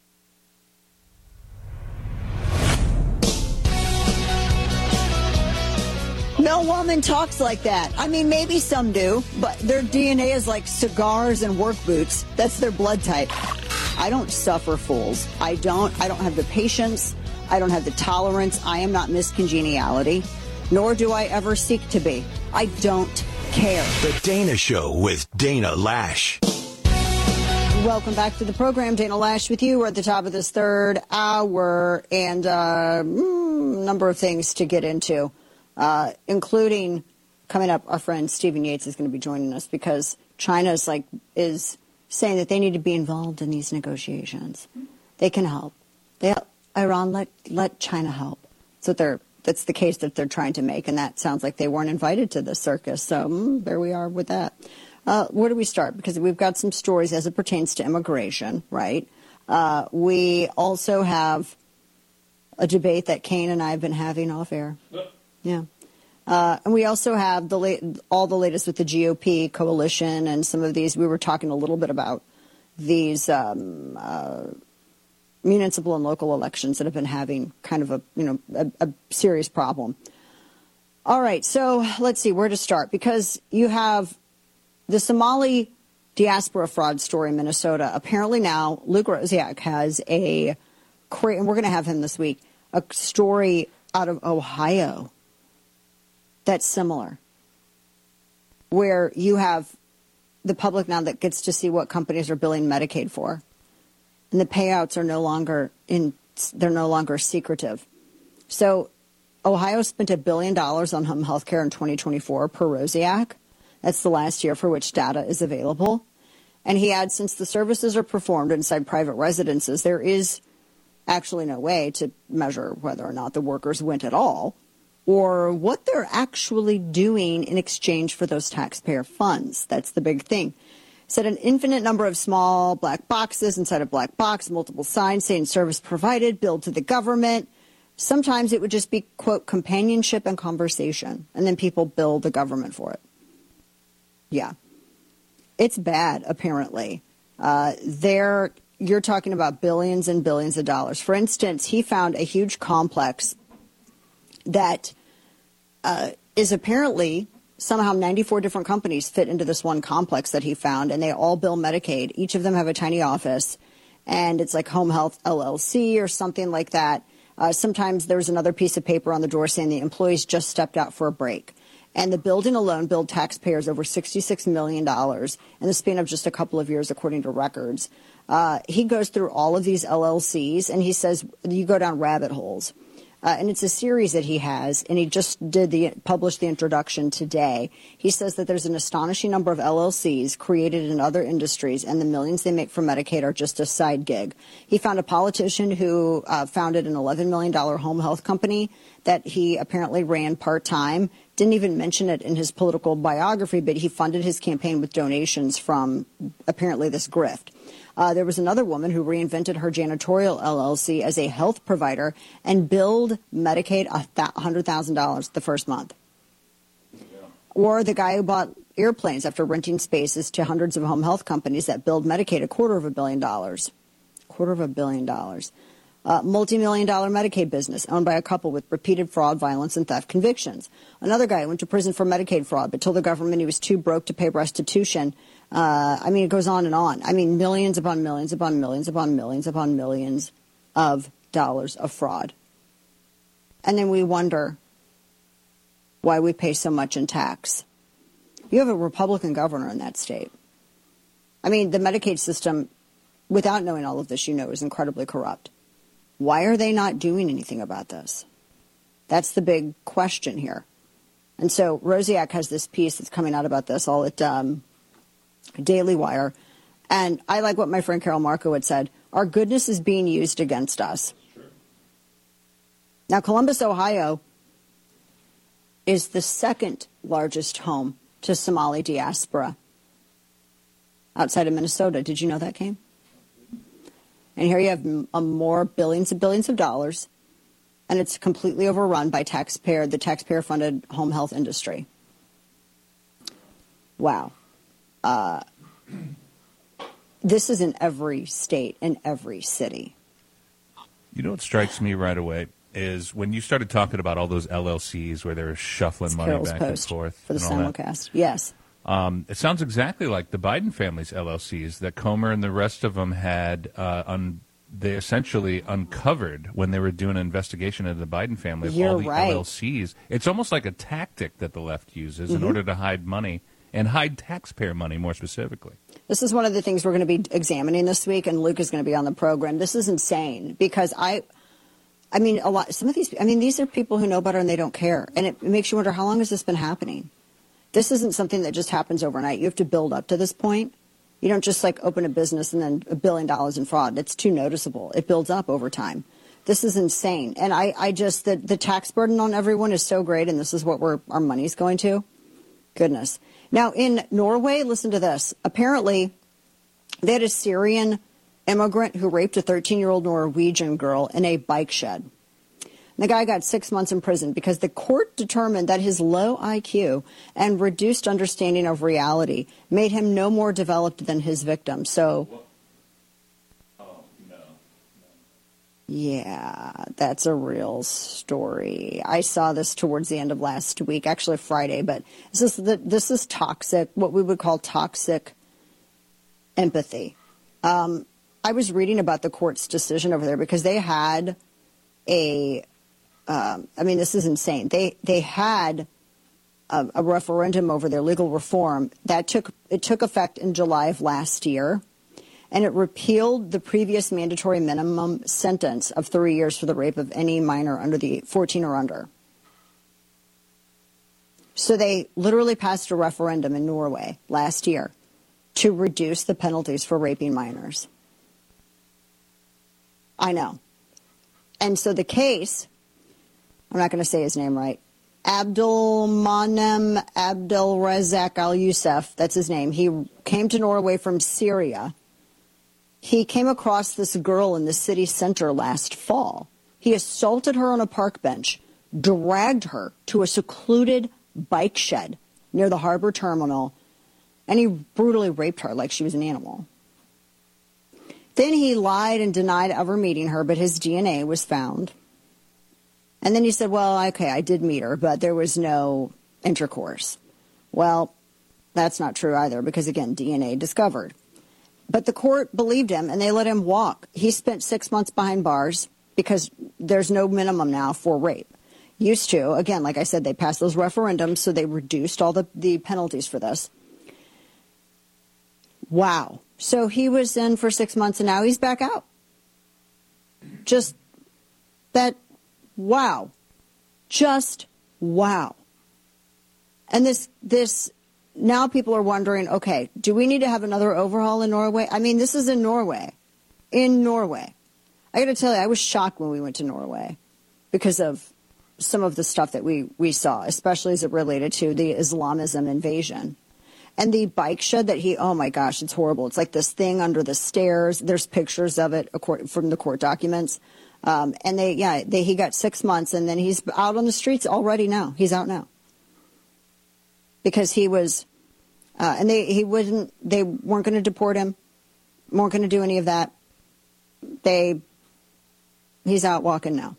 Speaker 9: No woman talks like that. I mean, maybe some do, but their D N A is like cigars and work boots. That's their blood type. I don't suffer fools. I don't. I don't have the patience. I don't have the tolerance. I am not Miss Congeniality, nor do I ever seek to be. I don't care.
Speaker 33: The Dana Show with Dana Lash.
Speaker 9: Welcome back to the program. Dana Lash with you. We're at the top of this third hour, and a uh, mm, number of things to get into, uh, including coming up. Our friend Stephen Yates is going to be joining us because China is like is saying that they need to be involved in these negotiations. They can help. They Iran let let China help. So they're that's the case that they're trying to make, and that sounds like they weren't invited to the circus. So mm, there we are with that. Uh, where do we start? Because we've got some stories as it pertains to immigration, right? Uh, we also have a debate that Kane and I have been having off air. Yeah. Uh, and we also have the late, all the latest with the G O P coalition and some of these. We were talking a little bit about these um, uh, municipal and local elections that have been having kind of a, you know, a, a serious problem. All right. So let's see where to start, because you have the Somali diaspora fraud story in Minnesota. Apparently now Luke Rosiak has a, and we're going to have him this week, a story out of Ohio that's similar, where you have the public now that gets to see what companies are billing Medicaid for. And the payouts are no longer in, they're no longer secretive. So Ohio spent a billion dollars on home health care in twenty twenty-four per Rosiak. That's the last year for which data is available. And he adds, since the services are performed inside private residences, there is actually no way to measure whether or not the workers went at all or what they're actually doing in exchange for those taxpayer funds. That's the big thing. Said an infinite number of small black boxes inside a black box, multiple signs saying service provided, billed to the government. Sometimes it would just be, quote, companionship and conversation, and then people bill the government for it. Yeah, it's bad, apparently. Uh, there, you're talking about billions and billions of dollars. For instance, he found a huge complex that uh, is apparently somehow ninety-four different companies fit into this one complex that he found, and they all bill Medicaid. Each of them have a tiny office, and it's like Home Health L L C or something like that. Uh, sometimes there's another piece of paper on the door saying the employees just stepped out for a break. And the building alone billed taxpayers over sixty-six million dollars in the span of just a couple of years, according to records. Uh, he goes through all of these L L Cs, and he says you go down rabbit holes. Uh, and it's a series that he has, and he just did the published the introduction today. He says that there's an astonishing number of L L Cs created in other industries, and the millions they make from Medicaid are just a side gig. He found a politician who uh, founded an eleven million dollars home health company that he apparently ran part-time. Didn't even mention it in his political biography, but he funded his campaign with donations from apparently this grift. Uh, there was another woman who reinvented her janitorial L L C as a health provider and billed Medicaid one hundred thousand dollars the first month. Yeah. Or the guy who bought airplanes after renting spaces to hundreds of home health companies that billed Medicaid a quarter of a billion dollars. Quarter of a billion dollars. Uh, multi-million dollar Medicaid business owned by a couple with repeated fraud, violence, and theft convictions. Another guy went to prison for Medicaid fraud but told the government he was too broke to pay restitution. Uh, I mean, it goes on and on. I mean, millions upon millions upon millions upon millions upon millions of dollars of fraud. And then we wonder why we pay so much in tax. You have a Republican governor in that state. I mean, the Medicaid system, without knowing all of this, you know, is incredibly corrupt. Why are they not doing anything about this? That's the big question here. And so Rosiak has this piece that's coming out about this all at um, Daily Wire. And I like what my friend Carol Markowitz said. Our goodness is being used against us. Sure. Now, Columbus, Ohio is the second largest home to Somali diaspora outside of Minnesota. Did you know that, Kane? And here you have a more billions and billions of dollars, and it's completely overrun by taxpayer, the taxpayer-funded home health industry. Wow. Uh, this is in every state, in every city.
Speaker 2: You know what strikes me right away is when you started talking about all those L L Cs where they're shuffling
Speaker 9: it's
Speaker 2: money
Speaker 9: Carol's
Speaker 2: back
Speaker 9: post
Speaker 2: and forth.
Speaker 9: for the
Speaker 2: and all
Speaker 9: simulcast.
Speaker 2: That.
Speaker 9: Yes.
Speaker 2: Um, it sounds exactly like the Biden family's L L Cs that Comer and the rest of them had uh, un- they essentially uncovered when they were doing an investigation into the Biden family of
Speaker 9: You're
Speaker 2: all the
Speaker 9: right.
Speaker 2: L L Cs. It's almost like a tactic that the left uses
Speaker 9: mm-hmm.
Speaker 2: in order to hide money and hide taxpayer money more specifically.
Speaker 9: This is one of the things we're going to be examining this week, and Luke is going to be on the program. This is insane because I, I mean, a lot. Some of these, I mean, these are people who know better and they don't care, and it makes you wonder how long has this been happening. This isn't something that just happens overnight. You have to build up to this point. You don't just like open a business and then a billion dollars in fraud. It's too noticeable. It builds up over time. This is insane. And I, I just, the, the tax burden on everyone is so great, and this is what we're, our money's going to. Goodness. Now, in Norway, listen to this. Apparently, they had a Syrian immigrant who raped a thirteen-year-old Norwegian girl in a bike shed. The guy got six months in prison because the court determined that his low I Q and reduced understanding of reality made him no more developed than his victim. So,
Speaker 2: oh, no.
Speaker 9: yeah, that's a real story. I saw this towards the end of last week, actually Friday, but this is, the, this is toxic, what we would call toxic empathy. Um, I was reading about the court's decision over there because they had a... Um, I mean, this is insane. They they had a, a referendum over their legal reform that took it took effect in July of last year, and it repealed the previous mandatory minimum sentence of three years for the rape of any minor under the fourteen or under. So they literally passed a referendum in Norway last year to reduce the penalties for raping minors. I know. And so the case, I'm not going to say his name right, Abdulmanem Abdelrazak Al-Youssef, that's his name. He came to Norway from Syria. He came across this girl in the city center last fall. He assaulted her on a park bench, dragged her to a secluded bike shed near the harbor terminal, and he brutally raped her like she was an animal. Then he lied and denied ever meeting her, but his D N A was found. And then he said, well, okay, I did meet her, but there was no intercourse. Well, that's not true either because, again, D N A discovered. But the court believed him, and they let him walk. He spent six months behind bars because there's no minimum now for rape. Used to, again, like I said, they passed those referendums, so they reduced all the, the penalties for this. Wow. So he was in for six months, and now he's back out. Just that... Wow. Just wow. And this, this, now people are wondering, okay, do we need to have another overhaul in Norway? I mean, this is in Norway. In Norway. I got to tell you, I was shocked when we went to Norway because of some of the stuff that we, we saw, especially as it related to the Islamism invasion. And the bike shed that he, oh my gosh, it's horrible. It's like this thing under the stairs. There's pictures of it from the court documents. Um, and they, yeah, they, he got six months and then he's out on the streets already now. He's out now. Because he was, uh, and they, he wouldn't, they weren't going to deport him, weren't going to do any of that. They, he's out walking now.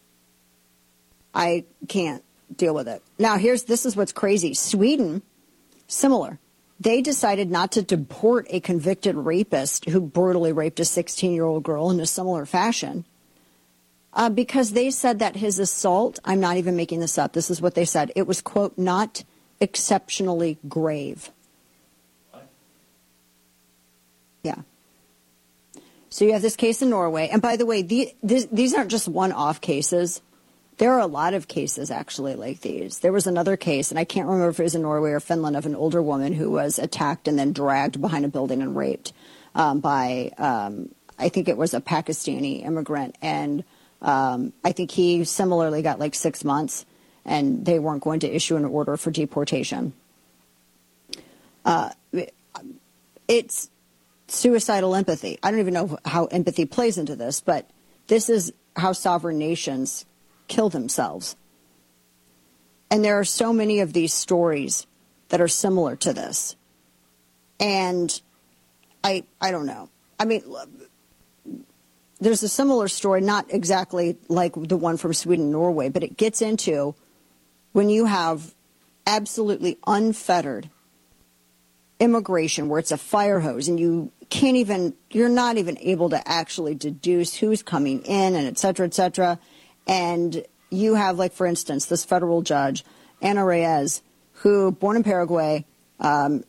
Speaker 9: I can't deal with it. Now here's, this is what's crazy. Sweden, similar. They decided not to deport a convicted rapist who brutally raped a sixteen-year-old girl in a similar fashion. Uh, because they said that his assault, I'm not even making this up, this is what they said, it was, quote, not exceptionally grave. What? Yeah. So you have this case in Norway. And by the way, the, this, these aren't just one-off cases. There are a lot of cases, actually, like these. There was another case, and I can't remember if it was in Norway or Finland, of an older woman who was attacked and then dragged behind a building and raped um, by, um, I think it was a Pakistani immigrant. And Um, I think he similarly got like six months, and they weren't going to issue an order for deportation. Uh, it's suicidal empathy. I don't even know how empathy plays into this, but this is how sovereign nations kill themselves. And there are so many of these stories that are similar to this. And I, I don't know. I mean, there's a similar story, not exactly like the one from Sweden and Norway, but it gets into when you have absolutely unfettered immigration where it's a fire hose and you can't even, you're not even able to actually deduce who's coming in and et cetera, et cetera. And you have, like, for instance, this federal judge, Ana Reyes, who, born in Paraguay, um,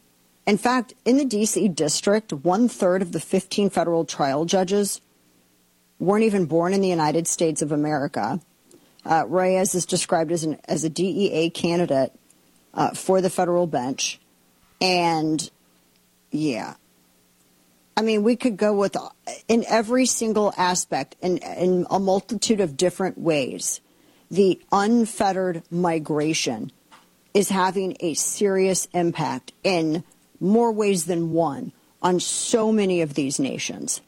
Speaker 9: In fact, in the D C district, one third of the fifteen federal trial judges weren't even born in the United States of America. Uh, Reyes is described as, an, as a D E A candidate uh, for the federal bench. And, yeah. I mean, we could go with, in every single aspect, in, in a multitude of different ways, the unfettered migration is having a serious impact in more ways than one on so many of these nations.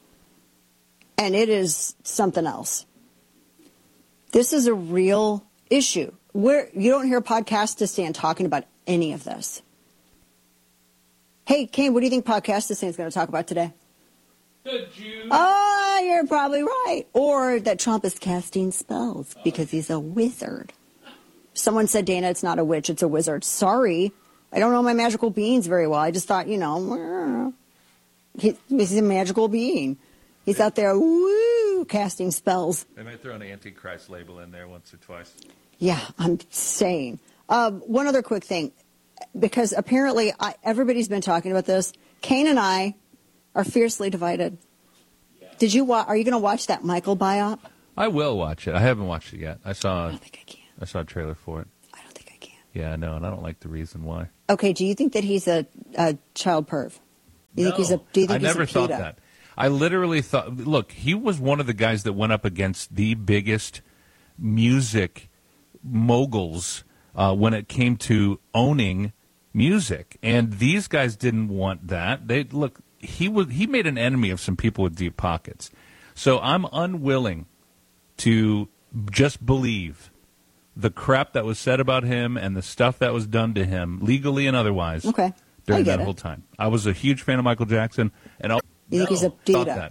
Speaker 9: And it is something else. This is a real issue. Where you don't hear Podcastistan talking about any of this. Hey, Kane, what do you think Podcastistan is going to talk about today?
Speaker 2: The Jews.
Speaker 9: Oh, you're probably right. Or that Trump is casting spells because he's a wizard. Someone said, Dana, it's not a witch, it's a wizard. Sorry. I don't know my magical beings very well. I just thought, you know, he, he's a magical being. He's out there, woo, casting spells.
Speaker 2: They might throw an Antichrist label in there once or twice.
Speaker 9: Yeah, I'm saying. Um, one other quick thing, because apparently I, everybody's been talking about this. Kane and I are fiercely divided. Yeah. Did you? Wa- are you going to watch that Michael biop?
Speaker 2: I will watch it. I haven't watched it yet. I saw. I don't think I can. I saw a trailer for it.
Speaker 9: I don't think I can.
Speaker 2: Yeah, I know, and I don't like the reason why.
Speaker 9: Okay, do you think that he's a, a child perv? Do you
Speaker 2: no,
Speaker 9: think he's a? Do you think
Speaker 2: I
Speaker 9: he's
Speaker 2: never
Speaker 9: a
Speaker 2: thought
Speaker 9: pedo?
Speaker 2: that. I literally thought, look, he was one of the guys that went up against the biggest music moguls uh, when it came to owning music, and these guys didn't want that. They look, he was he made an enemy of some people with deep pockets. So I'm unwilling to just believe the crap that was said about him and the stuff that was done to him, legally and otherwise,
Speaker 9: okay.
Speaker 2: during
Speaker 9: I get
Speaker 2: that
Speaker 9: it.
Speaker 2: whole time. I was a huge fan of Michael Jackson, and I
Speaker 9: You think he's a
Speaker 2: thought
Speaker 9: pedo?
Speaker 2: that.